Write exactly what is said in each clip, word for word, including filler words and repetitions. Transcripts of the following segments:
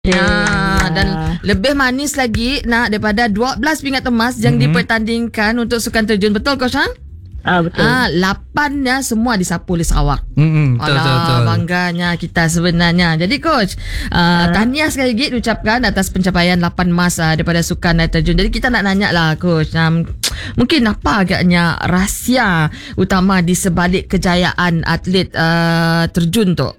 Ah, dan lebih manis lagi nak daripada dua belas pingat emas yang mm-hmm. dipertandingkan untuk sukan terjun. Betul Coach Han? Ah, betul. Ah, lapannya semua disapu oleh Sarawak. Mm-hmm. Betul, Alah, betul, betul. bangganya kita sebenarnya. Jadi Coach, uh, tahniah sekali lagi diucapkan atas pencapaian lapan emas uh, daripada sukan terjun. Jadi kita nak nanya lah Coach, um, mungkin apa agaknya rahsia utama di sebalik kejayaan atlet uh, terjun tu?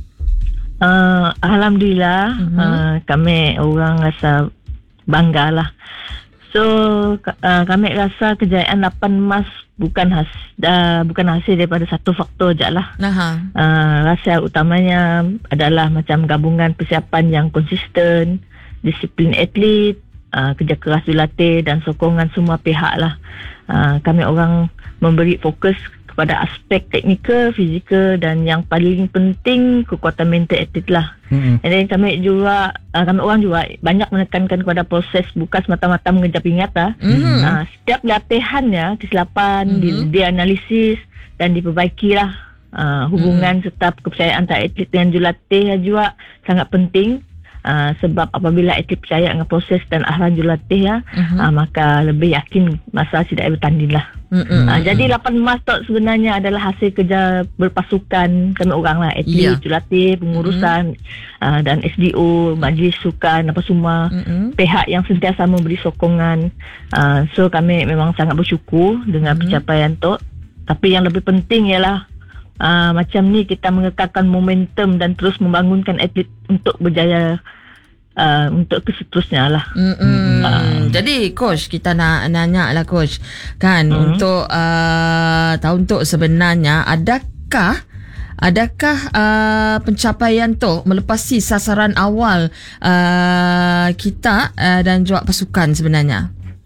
Uh, Alhamdulillah, uh-huh. uh, kami orang rasa bangga lah. So uh, kami rasa kejayaan lapan emas bukan has, uh, bukan hasil daripada satu faktor je lah. Uh, rahsia utamanya adalah macam gabungan persiapan yang konsisten, disiplin atlet, uh, kerja keras dilatih dan sokongan semua pihak lah. Uh, kami orang memberi fokus pada aspek teknikal, fizikal dan yang paling penting kekuatan mental atlet lah. Mm-hmm. And then kami juga, uh, kami orang juga banyak menekankan kepada proses bukan semata-mata mengejar pingat lah. Mm-hmm. Uh, setiap latihannya, kesilapan, mm-hmm. di, dianalisis dan diperbaiki lah. Uh, hubungan mm-hmm. serta kepercayaan antara atlet dengan jurulatih juga sangat penting. Uh, sebab apabila atlet percaya dengan proses dan arahan jurulatih ya, mm-hmm. uh, maka lebih yakin masa tidak bertanding lah. Mm-hmm. Uh, jadi lapan emas tu sebenarnya adalah hasil kerja berpasukan kami orang lah, atlet, yeah. jurulatih, pengurusan, mm-hmm. uh, dan S D O, majlis sukan apa semua, mm-hmm. pihak yang sentiasa memberi sokongan. Uh, so kami memang sangat bersyukur dengan mm-hmm. pencapaian tu. Tapi yang lebih penting ialah Uh, macam ni kita mengekalkan momentum dan terus membangunkan atlet untuk berjaya uh, untuk keseterusnya lah. Uh. Jadi Coach, kita nak nanya lah Coach kan, mm-hmm. untuk uh, tahun tu sebenarnya adakah Adakah uh, pencapaian tu melepasi sasaran awal uh, kita uh, dan juga pasukan sebenarnya?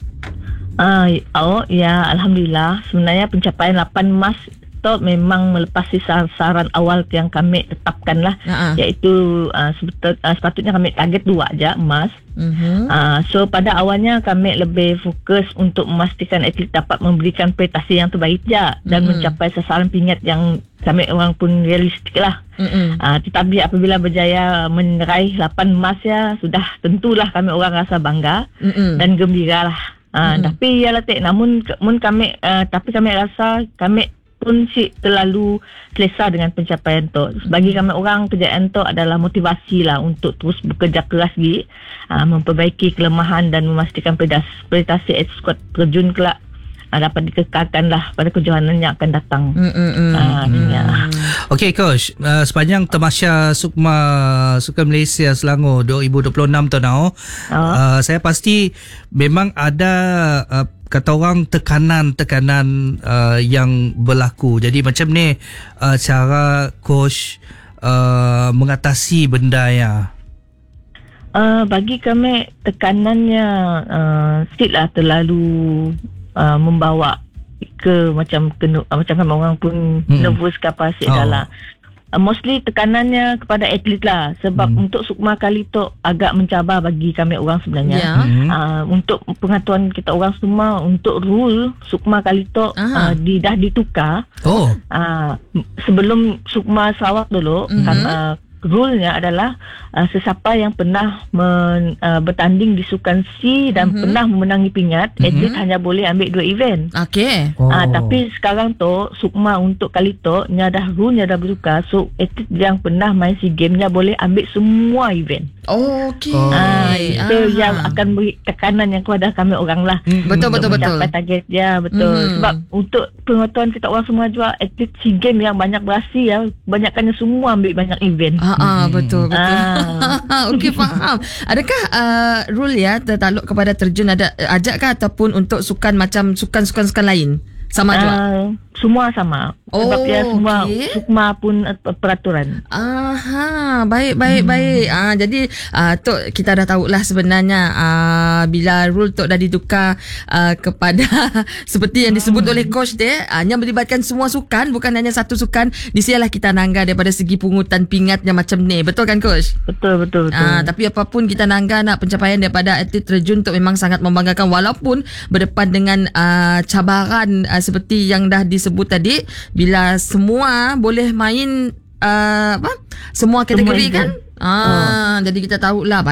Uh, oh ya, Alhamdulillah. Sebenarnya pencapaian lapan emas memang melepasi sasaran awal yang kami tetapkan lah, uh-huh. iaitu uh, sebetul, uh, sepatutnya kami target dua aja emas. Uh-huh. Uh, so pada awalnya kami lebih fokus untuk memastikan atlet dapat memberikan prestasi yang terbaik je dan uh-huh. mencapai sasaran pingat yang kami orang pun realistik lah. Uh-huh. Uh, tetapi apabila berjaya meraih lapan emas ya, sudah tentulah kami orang rasa bangga uh-huh. dan gembira lah. Uh, uh-huh. Tapi ya letik, namun, namun kami uh, tapi kami rasa kami pun si terlalu selesa dengan pencapaian tu. Bagi kami orang, kejayaan tu adalah motivasi lah untuk terus bekerja keras lagi, uh, memperbaiki kelemahan dan memastikan prestasi skuad terjun kelak uh, dapat dikekalkan lah pada kejohanan yang akan datang. Mm-mm. Uh, ya. Okey Coach, uh, sepanjang Tamasya Sukma Sukan Malaysia Selangor dua ribu dua puluh enam tu now, oh. uh, saya pasti memang ada uh, kata orang tekanan-tekanan uh, yang berlaku. Jadi macam ni uh, cara coach uh, mengatasi benda ya. Uh, bagi kami tekanannya uh, sikitlah terlalu uh, membawa ke macam kena, uh, macam kami orang pun hmm. nervous ke apa sikit oh. lah. Uh, mostly tekanannya kepada atlet lah, sebab hmm. untuk Sukma kali tu agak mencabar bagi kami orang sebenarnya. Yeah. Hmm. Uh, untuk pengetahuan kita orang semua, untuk rule Sukma kali tu uh, di, dah ditukar. Oh. Uh, sebelum Sukma Sarawak dulu, mm-hmm. kan, uh, rule-nya adalah uh, sesiapa yang pernah men, uh, bertanding di Sukan C dan mm-hmm. pernah memenangi pingat, mm-hmm. atlet hanya boleh ambil dua event. Okey. Oh. Uh, tapi sekarang tu Sukma untuk kali tu nya dah rule-nya dah bertukar. So atlet yang pernah main SEA Games nya boleh ambil semua event. Oh, okey. Oh. Uh, itu Aha. yang akan beri tekanan yang kepada kami orang lah. Mm-hmm. Betul betul betul. Mencapai target ya, betul. Mm-hmm. Sebab untuk pengetahuan kita orang semua juga, atlet SEA Games yang banyak berhasil ya, banyakkannya semua ambil banyak event. Ah, ah betul betul. Ah. Okey, faham. Adakah uh, rule ya tertakluk kepada terjun ada ajakkah ataupun untuk sukan macam sukan-sukan lain? Sama juga? Uh, semua sama. Oh, sebab dia semua okay. Sukma pun uh, peraturan. Aha, baik baik hmm. baik. Ah jadi uh, Tok kita dah tahulah sebenarnya uh, bila rule Tok dah ditukar uh, kepada seperti yang disebut hmm. oleh coach dia, hanya melibatkan semua sukan, bukan hanya satu sukan. Disialah kita nangga daripada segi pungutan pingatnya macam ni. Betul kan coach? Betul betul betul. Ah tapi apapun kita nangga nak pencapaian daripada atlet terjun Tok memang sangat membanggakan, walaupun berdepan dengan uh, cabaran uh, seperti yang dah disebut tadi, bila semua boleh main uh, apa semua kategori semua kan Ah, jadi kita tahulah